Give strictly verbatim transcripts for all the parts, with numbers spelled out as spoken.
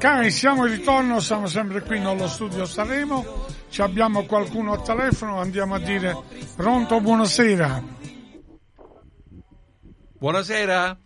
Ok, siamo in ritorno, siamo sempre qui nello studio Sanremo, ci abbiamo qualcuno al telefono, andiamo a dire pronto, buonasera. Buonasera.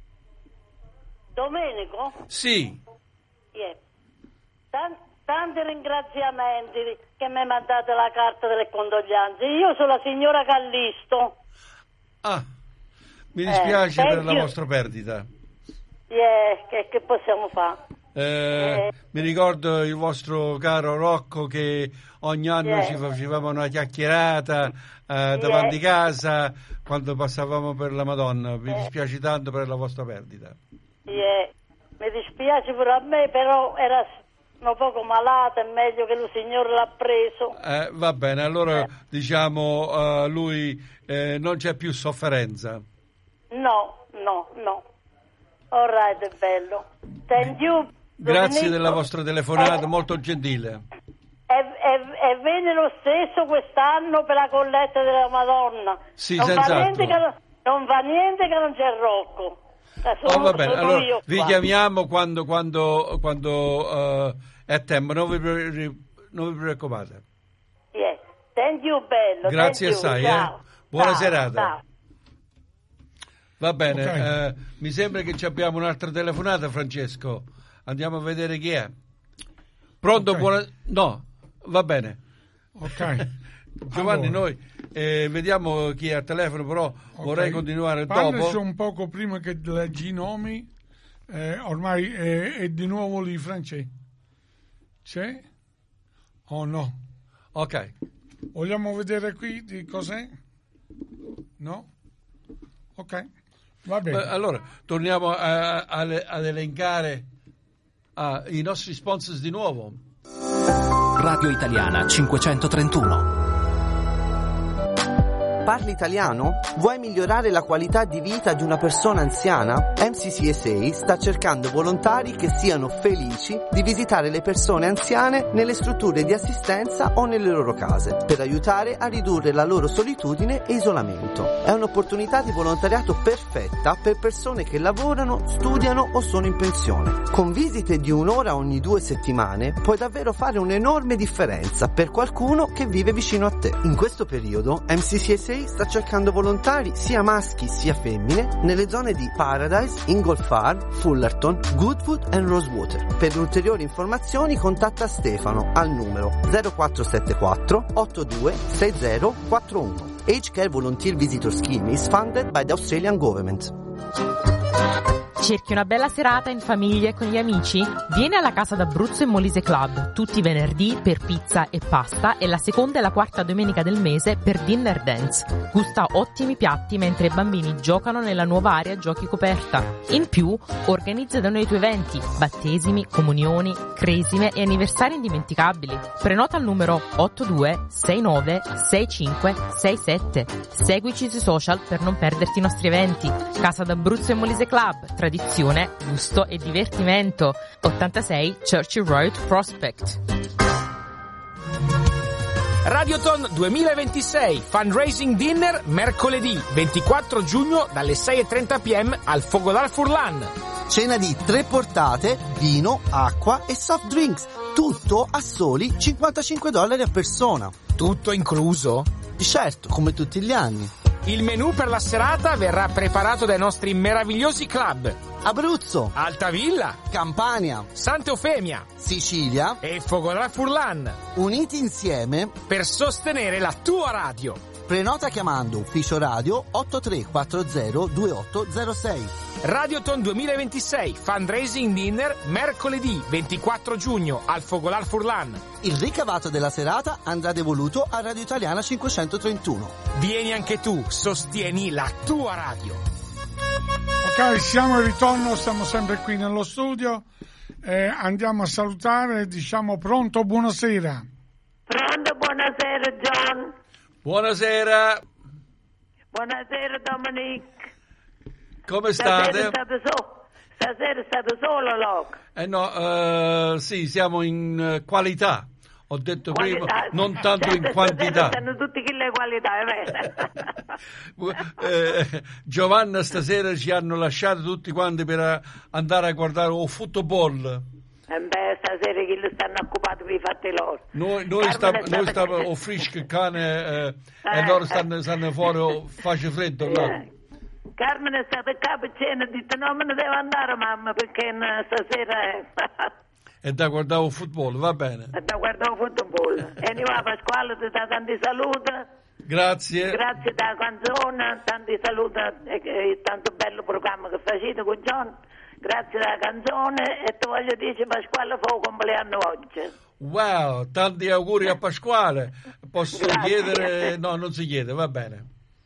Domenico? Sì. Yeah. Tan- tanti ringraziamenti che mi mandate la carta delle condoglianze. Io sono la signora Callisto. Ah, mi dispiace eh, per la you. vostra perdita. Yeah, che, che possiamo fare? Eh, Eh. Mi ricordo il vostro caro Rocco che ogni anno Yeah. ci facevamo una chiacchierata eh, davanti Yeah. casa quando passavamo per la Madonna. Mi Yeah. dispiace tanto per la vostra perdita. Yeah. Mi dispiace pure a me, però era un poco malata, è meglio che il signore l'ha preso. Eh, va bene, allora Eh. diciamo eh, lui eh, non c'è più sofferenza. No, no, no. All right, è bello. Thank you. Grazie Domenico. della vostra telefonata, Eh. molto gentile. E, e, e viene lo stesso quest'anno per la colletta della Madonna. Sì, non senz'altro. fa niente che non, non fa niente che non c'è Rocco. Eh, Oh, sono- va bene, sono allora io vi qua. chiamiamo quando, quando, quando eh, è tempo, non vi, pre- non vi preoccupate. Yeah. Thank you, bello. Grazie thank you. assai, Ciao. eh. Buona Ciao, serata. ciao. Va bene, Ok. eh, mi sembra che ci abbiamo un'altra telefonata, Francesco. Andiamo a vedere chi è. Pronto, Ok. buona... No, va bene. Ok. Giovanni, Allora, noi eh, vediamo chi è al telefono, però ok. vorrei continuare Parlaci dopo. un poco prima che leggi i nomi, eh, ormai è, è di nuovo lì, Francesco. C'è? O no? Ok. Vogliamo vedere qui di cos'è? No? Ok, va bene. Eh, allora, torniamo a- a- ad elencare ah, i nostri sponsors di nuovo. Radio Italiana cinquecentotrentuno. Parli italiano? Vuoi migliorare la qualità di vita di una persona anziana? M C C S A sta cercando volontari che siano felici di visitare le persone anziane nelle strutture di assistenza o nelle loro case, per aiutare a ridurre la loro solitudine e isolamento. È un'opportunità di volontariato perfetta per persone che lavorano, studiano o sono in pensione. Con visite di un'ora ogni due settimane puoi davvero fare un'enorme differenza per qualcuno che vive vicino a te. In questo periodo M C C S A sta cercando volontari sia maschi sia femmine nelle zone di Paradise, Ingolfar, Fullerton, Goodwood e Rosewater. Per ulteriori informazioni contatta Stefano al numero zero quattro sette quattro otto due sei zero quattro uno. Age Care Volunteer Visitor Scheme is funded by the Australian Government. Cerchi una bella serata in famiglia e con gli amici? Vieni alla Casa d'Abruzzo e Molise Club, tutti i venerdì per pizza e pasta e la seconda e la quarta domenica del mese per dinner dance. Gusta ottimi piatti mentre i bambini giocano nella nuova area giochi coperta. In più, organizza da noi i tuoi eventi, battesimi, comunioni, cresime e anniversari indimenticabili. Prenota al numero otto due sei nove sei cinque sei sette. Seguici sui social per non perderti i nostri eventi. Casa d'Abruzzo e Molise Club, tradizione, gusto e divertimento. ottantasei Churchill Road, Prospect. Radioton duemilaventisei Fundraising Dinner mercoledì ventiquattro giugno dalle sei e trenta p m al Fogolar Furlan. Cena di tre portate, vino, acqua e soft drinks. Tutto a soli cinquantacinque dollari a persona. Tutto incluso? Certo, come tutti gli anni. Il menù per la serata verrà preparato dai nostri meravigliosi club Abruzzo, Altavilla, Campania, Santa Eufemia Sicilia, e Fogolar Furlan, uniti insieme. per sostenere la tua radio. Prenota chiamando ufficio radio otto tre quattro zero due otto zero sei. Radioton duemilaventisei Fundraising Dinner mercoledì ventiquattro giugno al Fogolar Furlan. Il ricavato della serata andrà devoluto a Radio Italiana cinquecentotrentuno. Vieni anche tu, sostieni la tua radio. Ok, siamo in ritorno, siamo sempre qui nello studio. Eh, andiamo a salutare, diciamo pronto, buonasera. Pronto, buonasera John. Buonasera, Buonasera Dominic. come Stasera state? state so- Stasera è stato solo Locke. Eh no, eh, sì, siamo in eh, qualità. Ho detto prima, non tanto in quantità. Stanno tutti chi le qualità, è vero? Eh, Giovanna stasera ci hanno lasciato tutti quanti per andare a guardare il football E beh, stasera chi li stanno occupati per i fatti loro. Noi, noi stiamo sta a frisco cane eh, eh, e loro stanno, stanno fuori, faccia freddo là. Eh. Carmine è stata a capo e cena, ha detto no, me ne devo andare mamma perché stasera è... E da guardare il football, va bene. E da guardare il football. E ne va Pasquale, ti dà tanti saluti. Grazie. Grazie della canzone, tanti saluti e, e tanto bello programma che facete con John. Grazie della canzone e ti voglio dire Pasquale fa il compleanno oggi. Wow, tanti auguri a Pasquale. Posso Grazie. chiedere? No, non si chiede, va bene.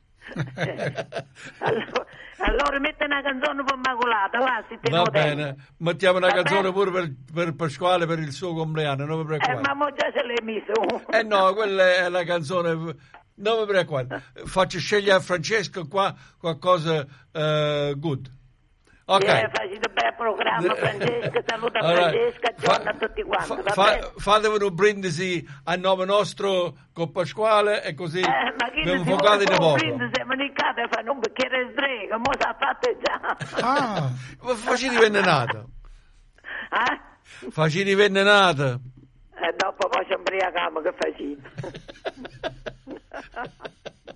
allora, allora metti una canzone per Immacolata, va, se ti Va modella. bene, mettiamo una Va canzone bene? pure per, per Pasquale per il suo compleanno, non mi Eh, preoccupare. ma mo già ce l'hai messo. Eh no, quella è la canzone, non mi preoccupare. Faccio scegliere a Francesco qua qualcosa uh, good. Ok. Eh, facete bel programma, Francesca, saluta Allora, Francesca, fa- Giorno a tutti quanti, fa- va fa- bene? Fatevi un brindisi a nome nostro con Pasquale e così Eh, ma chi abbiamo si focati di vuole poco. prendere, se manicate e fanno un bicchiere di strega, mo s'ha fatto già. Ah, Facini avvelenata. Eh? Facini avvelenata. E dopo poi ci imbriachiamo, che facite?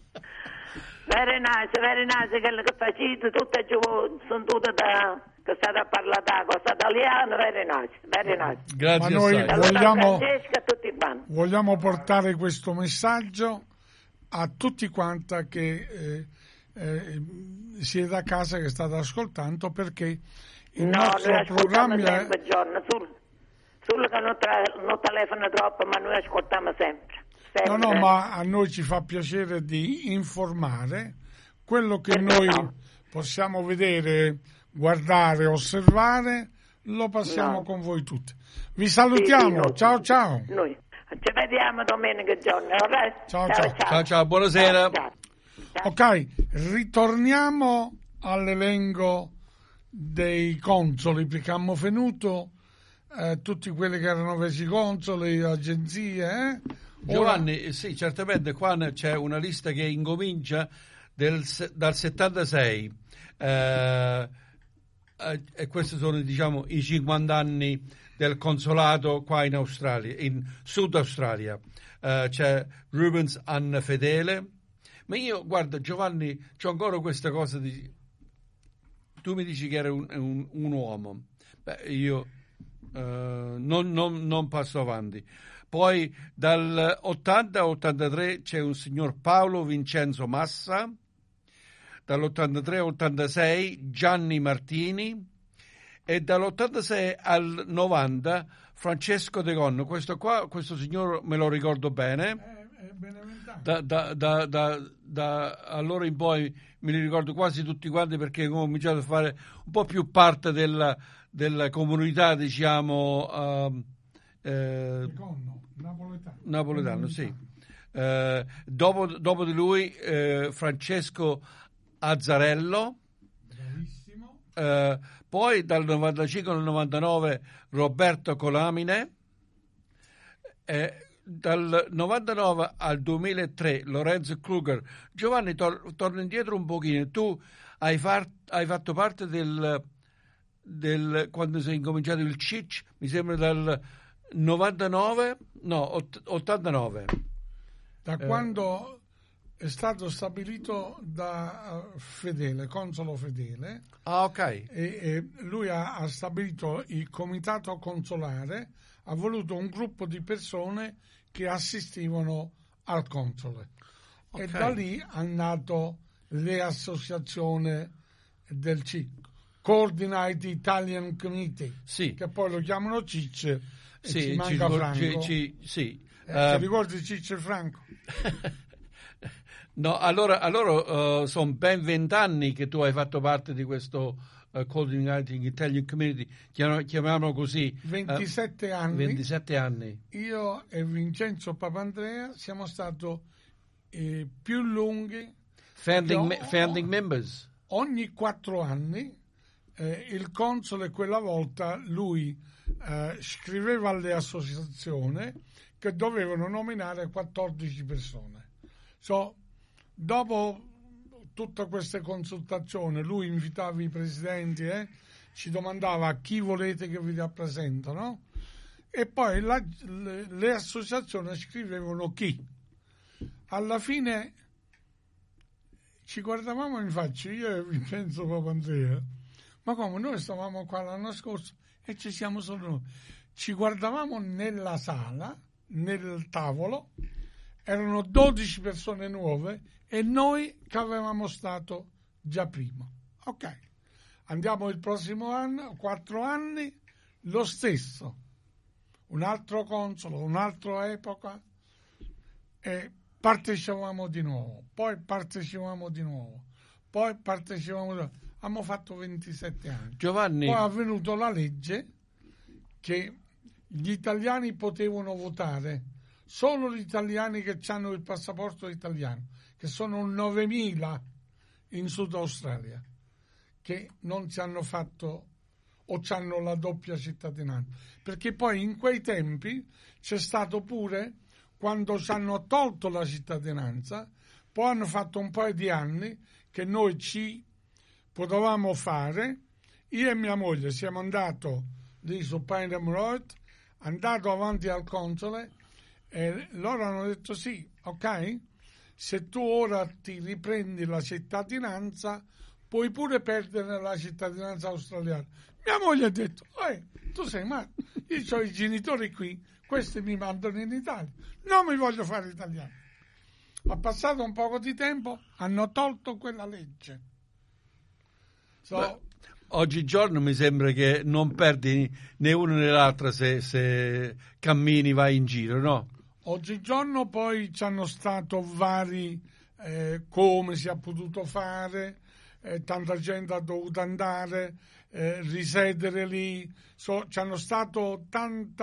Very nice, very nice, quello che facete, tutte giù, sono tutte da, che state a parlare da cosa italiana, very nice, very nice. Grazie Ma noi assai. Saluta vogliamo- Francesca e tutti quanti. vogliamo portare questo messaggio a tutti quanta che eh, eh, siete a casa che state ascoltando, perché il No, nostro noi ascoltiamo programma è... sempre, giorno, sul, sul che non, tra- non telefono troppo, ma noi ascoltiamo sempre. No, sempre. no, ma a noi ci fa piacere di informare quello che Perché noi no? possiamo vedere, guardare, osservare, lo passiamo No. con voi tutti. Vi salutiamo, Sì, sì, no. ciao ciao. Noi ci vediamo domenica giorno, all right? Ciao, ciao. Ciao, ciao, buonasera. Ciao, ciao. Ok, ritorniamo all'elenco dei consoli, perché abbiamo finito eh, tutti quelli che erano vesi consoli, agenzie, eh? Ora- Giovanni, sì, certamente qua c'è una lista che incomincia del se- dal settantasei eh, eh, e questi sono, diciamo, i cinquanta anni del consolato qua in Australia, in Sud Australia. Eh, c'è Rubens Anna Fedele, ma io, guarda Giovanni, c'ho ancora questa cosa di... Tu mi dici che era un, un, un uomo, beh, io eh, non, non, non passo avanti. Poi dal ottanta all'ottantatré c'è un signor Paolo Vincenzo Massa, dall'ottantatré all'ottantasei Gianni Martini e dall'ottantasei al novanta Francesco De Gonno. Questo qua, questo signor me lo ricordo bene. Da, da, da, da, da allora in poi me li ricordo quasi tutti quanti, perché ho cominciato a fare un po' più parte della, della comunità, diciamo... Uh, Eh, napoletano. napoletano, sì. Eh, dopo, dopo di lui eh, Francesco Azzarello, eh, poi dal novantacinque al novantanove Roberto Colamine, eh, dal novantanove al duemilatré Lorenzo Kruger. Giovanni, tor- torno indietro un pochino. Tu hai, far- hai fatto parte del, del quando sei incominciato il C I C, mi sembra dal novantanove, no, ott- ottantanove. Da Eh. quando è stato stabilito da eh, Fedele, consolo Fedele, Ah, ok. e, e lui ha, ha stabilito il comitato consolare, ha voluto un gruppo di persone che assistivano al console. E Ok. da lì è nato le associazioni del C I C, Coordinated Italian Committee, Sì. che poi lo chiamano C I C, e Sì, ci ci, manca ci- Franco. ci- sì. Eh, Eh, ti ricordi C I C e Franco? no, allora, allora sono ben vent'anni che tu hai fatto parte di questo uh, Coordinating Italian Community, chiam- chiamiamolo così. eh, ventisette anni. ventisette anni. Io e Vincenzo Papandrea siamo stati eh, più lunghi. Founding, perché me- o- founding members. Ogni quattro anni eh, il console, quella volta lui eh, scriveva alle associazioni che dovevano nominare quattordici persone. So, dopo tutte queste consultazioni lui invitava i presidenti, eh, ci domandava chi volete che vi rappresenta, no? E poi la, le, le associazioni scrivevano chi. Alla fine ci guardavamo in faccia, io e Vincenzo Papandrea, ma come noi stavamo qua l'anno scorso e ci siamo solo noi. Ci guardavamo nella sala, nel tavolo, erano dodici persone nuove e noi che avevamo stato già prima. Ok, andiamo il prossimo anno, quattro anni, lo stesso, un altro console, un'altra epoca, e partecipavamo di nuovo, poi partecipavamo di nuovo, poi partecipavamo di nuovo. Abbiamo fatto ventisette anni. Giovanni. Poi è venuta la legge che gli italiani potevano votare, solo gli italiani che hanno il passaporto italiano, che sono novemila in Sud Australia, che non ci hanno fatto o hanno la doppia cittadinanza. Perché poi in quei tempi c'è stato pure, quando ci hanno tolto la cittadinanza, poi hanno fatto un paio di anni che noi ci potevamo fare, io e mia moglie siamo andati lì su Pineham Road, andato avanti al console e loro hanno detto sì, ok, se tu ora ti riprendi la cittadinanza puoi pure perdere la cittadinanza australiana. Mia moglie ha detto, tu sei matto, io ho i genitori qui, questi mi mandano in Italia, non mi voglio fare italiano. Ha passato un poco di tempo, hanno tolto quella legge. So, Beh, oggigiorno mi sembra che non perdi né uno né l'altra se, se cammini, vai in giro, no? Oggigiorno poi ci hanno stato vari eh, come si è potuto fare, eh, tanta gente ha dovuto andare, eh, risiedere lì, so, ci hanno stato tanti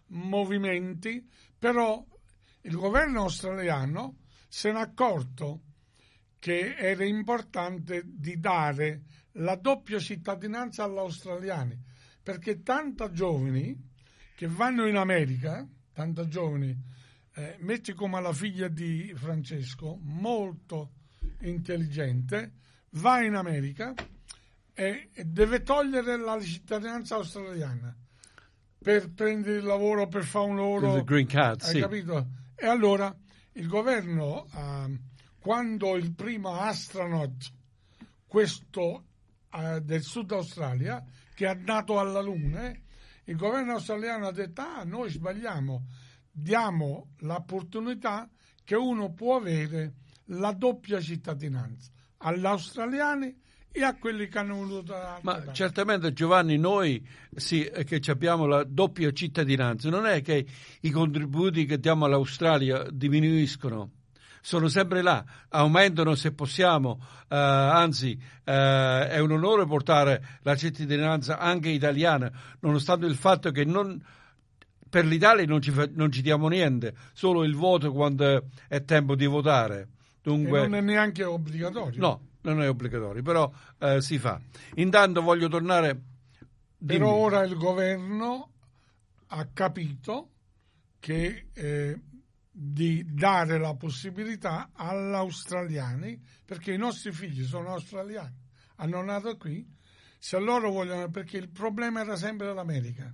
movimenti, però il governo australiano se n'è accorto che era importante di dare la doppia cittadinanza agli australiani, perché tanta giovani che vanno in America, tanta giovani, eh, metti come la figlia di Francesco, molto intelligente, va in America e, e deve togliere la cittadinanza australiana per prendere il lavoro, per fare un lavoro, il green card, hai sì. capito? E allora il governo, eh, quando il primo astronaut, questo eh, del Sud Australia, che è andato alla Luna, il governo australiano ha detto, ah, noi sbagliamo, diamo l'opportunità che uno può avere la doppia cittadinanza agli australiani e a quelli che hanno voluto. Ma certamente, Giovanni, noi sì che abbiamo la doppia cittadinanza, non è che i contributi che diamo all'Australia diminuiscono, sono sempre là, aumentano se possiamo, eh, anzi eh, è un onore portare la cittadinanza anche italiana, nonostante il fatto che non, per l'Italia non ci, non ci diamo niente, solo il voto quando è tempo di votare. Dunque, e non è neanche obbligatorio. No, non è obbligatorio, però eh, si fa. Intanto voglio tornare. Dimmi. Però ora il governo ha capito che eh, di dare la possibilità agli australiani, perché i nostri figli sono australiani, hanno nato qui, se loro vogliono, perché il problema era sempre l'America.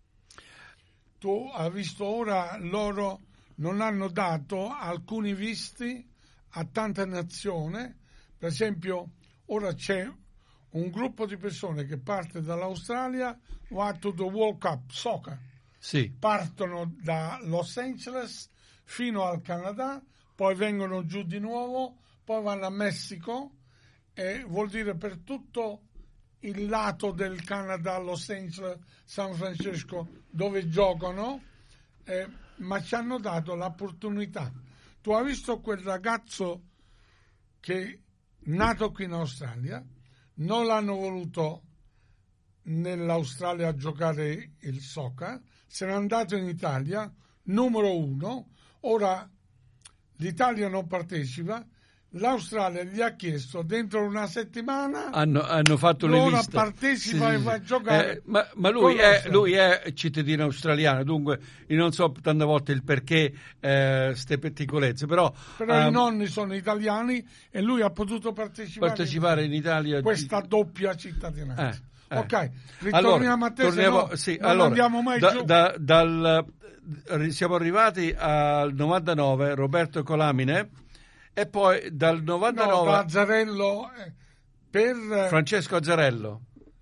Tu hai visto ora, loro non hanno dato alcuni visti a tante nazioni. Per esempio, ora c'è un gruppo di persone che parte dall'Australia, va to the World Cup Soccer. Sì. Partono da Los Angeles fino al Canada, poi vengono giù di nuovo, poi vanno a Messico, e vuol dire per tutto il lato del Canada, Los Angeles, San Francisco, dove giocano, eh, ma ci hanno dato l'opportunità. Tu hai visto quel ragazzo che nato qui in Australia, non l'hanno voluto nell'Australia a giocare il soccer, se n'è andato in Italia, numero uno, ora l'Italia non partecipa, l'Australia gli ha chiesto dentro una settimana, hanno, hanno fatto le ora liste, partecipa sì, e sì, va a giocare. Eh, ma ma lui, è, lui è cittadino australiano, dunque io non so tante volte il perché queste eh, piccolezze, però, però um, i nonni sono italiani e lui ha potuto partecipare, partecipare in Italia questa doppia cittadinanza. Eh. Eh. Ok, ritorniamo allora, a te, torniamo, se no sì, non allora, andiamo mai da, giù. Da, dal, siamo arrivati al novantanove, Roberto Colamine, e poi dal novantanove... No, da Azzarello, eh, per... Francesco Azzarello.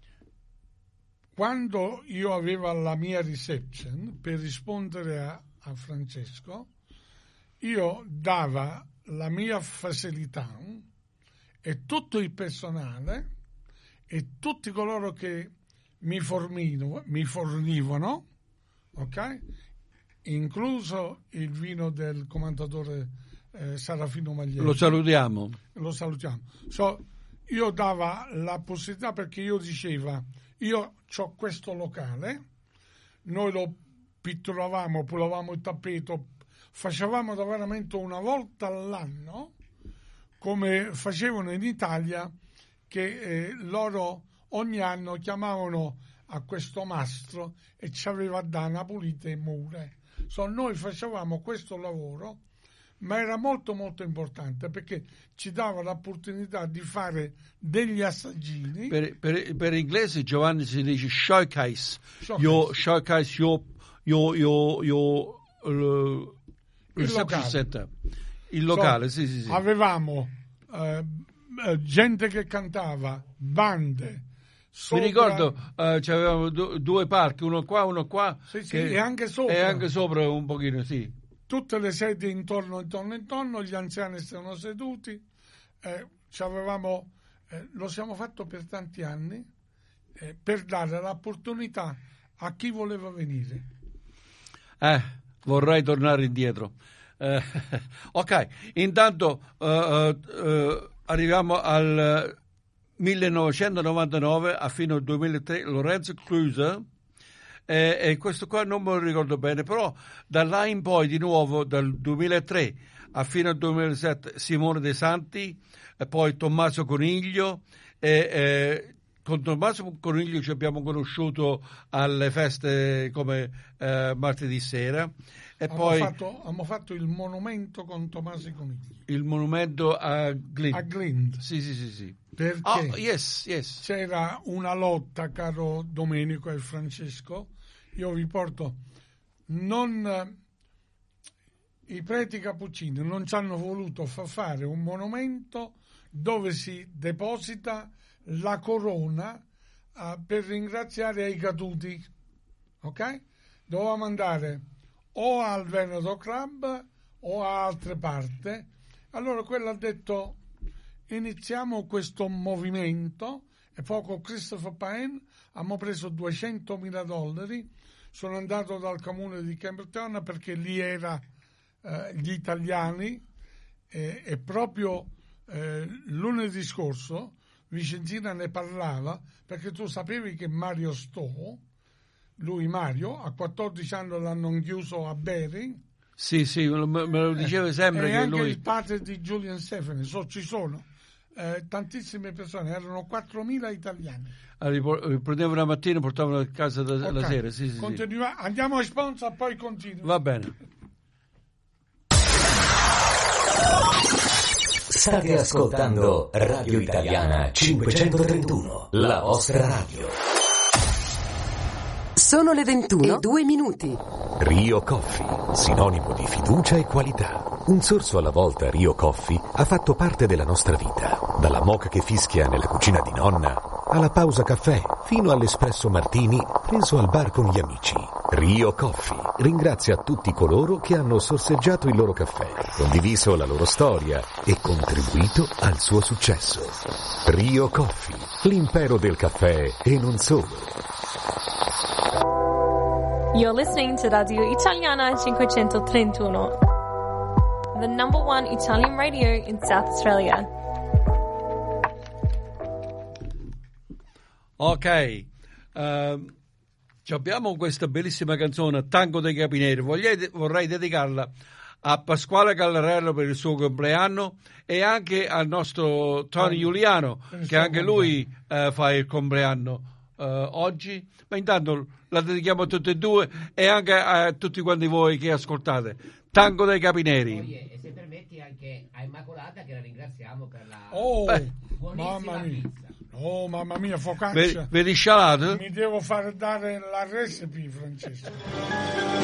Quando io avevo la mia reception, per rispondere a, a Francesco, io dava la mia facilità e tutto il personale e tutti coloro che mi fornivano, mi fornivano, ok? Incluso il vino del commendatore eh, Sarafino Maglieri. Lo salutiamo. Lo salutiamo. So, io dava la possibilità, perché io diceva, io ho questo locale, noi lo pitturavamo, pulavamo il tappeto, facevamo da veramente una volta all'anno, come facevano in Italia, che eh, loro ogni anno chiamavano a questo mastro e ci aveva da una pulita e mure. So, noi facevamo questo lavoro, ma era molto molto importante perché ci dava l'opportunità di fare degli assaggini. Per, per, per inglese, Giovanni, si dice showcase, Showcase. Your, showcase your, your, your, your, uh, Il reception locale. center. Il locale, So, sì, sì, sì. Avevamo eh, gente che cantava, bande. Mi sopra- ricordo, uh, c'avevamo du- due parchi, uno qua, uno qua. Sì, sì, che- e anche sopra. E anche sopra un pochino, sì. Tutte le sedie intorno, intorno, intorno, gli anziani stavano seduti, eh, ci avevamo, eh, lo siamo fatto per tanti anni, eh, per dare l'opportunità a chi voleva venire. Eh, vorrei tornare indietro. Eh, ok, intanto uh, uh, uh, arriviamo al millenovecentonovantanove, a fine duemilatré, Lorenzo Cluser. Eh, e questo qua non me lo ricordo bene, però da là in poi di nuovo, dal duemilatré a fino al duemilasette, Simone De Santi, e poi Tommaso Coniglio, e eh, con Tommaso Coniglio ci abbiamo conosciuto alle feste come eh, martedì sera, e Abbiamo poi fatto, abbiamo fatto il monumento con Tommaso Conigli il monumento a Glint. a Glint, Sì, sì, sì, sì. perché Oh, yes, yes. c'era una lotta, caro Domenico e Francesco. Io vi porto, non i preti cappuccini non ci hanno voluto far fare un monumento dove si deposita la corona uh, per ringraziare i caduti, ok? Dovevamo andare o al Veneto Club o a altre parti. Allora quello ha detto: iniziamo questo movimento, e poi con Christopher Pine abbiamo preso duecentomila dollari. Sono andato dal comune di Campbelltown perché lì era eh, gli italiani, eh, e proprio eh, lunedì scorso Vicentina ne parlava, perché tu sapevi che Mario Sto, lui Mario, a quattordici anni l'hanno chiuso a Bering. Sì, sì, me lo, me lo diceva sempre E che anche lui... il padre di Julian Stephanie, so, ci sono eh, tantissime persone, erano quattromila italiani. Allora, prendevano la mattina e portavano a casa da, Ok, la sera. Sì, sì, sì. continua- Andiamo a sponsor, poi continuo. Va bene. State ascoltando Radio Italiana cinquecentotrentuno, la vostra radio. Sono le ventuno e due minuti. Rio Coffee, sinonimo di fiducia e qualità. Un sorso alla volta Rio Coffee ha fatto parte della nostra vita. Dalla moka che fischia nella cucina di nonna, alla pausa caffè, fino all'espresso martini preso al bar con gli amici. Rio Coffee ringrazia tutti coloro che hanno sorseggiato il loro caffè, condiviso la loro storia e contribuito al suo successo. Rio Coffee, l'impero del caffè e non solo. You're listening to Radio Italiana cinquecentotrentuno, the number one Italian radio in South Australia. Ok, uh, abbiamo questa bellissima canzone, Tango dei Capineri. Vogliete, vorrei dedicarla a Pasquale Gallarello per il suo compleanno e anche al nostro Tony Giuliano, che anche lui uh, fa il compleanno uh, oggi. Ma intanto la dedichiamo a tutti e due e anche a tutti quanti voi che ascoltate. Tango dei Capineri. E se permetti anche a Immacolata, che la ringraziamo per la Oh, buonissima mamma mia. pizza. Oh, mamma mia, focaccia. Vedi, vedi scialato? Mi devo fare dare la recipe, Francesco.